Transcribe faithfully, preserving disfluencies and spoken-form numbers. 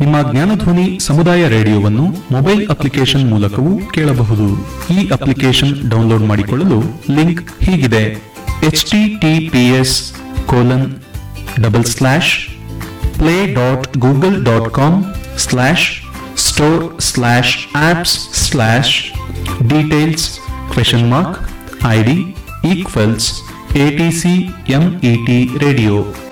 ನಿಮ್ಮ ಜ್ಞಾನಧ್ವನಿ ಸಮುದಾಯ ರೇಡಿಯೋವನ್ನು mobile application ಮೂಲಕವೂ ಕೇಳಬಹುದು. ಈ ಅಪ್ಲಿಕೇಶನ್ ಡೌನ್ಲೋಡ್ ಮಾಡಿಕೊಳ್ಳಲು ಲಿಂಕ್ ಹೀಗಿದೆ: H T T P S colon double slash play dot Google dot com slash store slash apps slash details question mark I D equals A T C M E T radio.